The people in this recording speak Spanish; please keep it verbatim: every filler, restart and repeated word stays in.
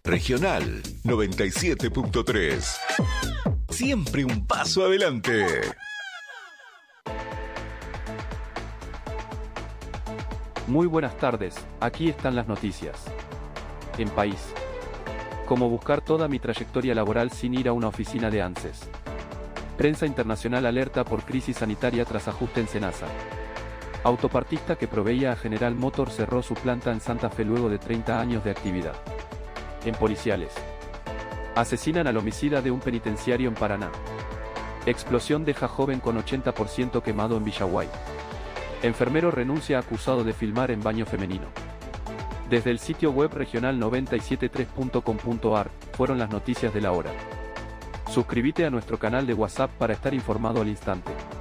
Regional noventa y siete punto tres. Siempre un paso adelante. Muy buenas tardes, aquí están las noticias. En País. Cómo buscar toda mi trayectoria laboral sin ir a una oficina de ANSES. Prensa internacional alerta por crisis sanitaria tras ajuste en Senasa. Autopartista que proveía a General Motors cerró su planta en Santa Fe luego de treinta años de actividad. En Policiales. Asesinan al homicida de un penitenciario en Paraná. Explosión deja joven con ochenta por ciento quemado en Villaguay. Enfermero renuncia acusado de filmar en baño femenino. Desde el sitio web regional noventa y siete punto tres punto com punto ar, fueron las noticias de la hora. Suscríbete a nuestro canal de WhatsApp para estar informado al instante.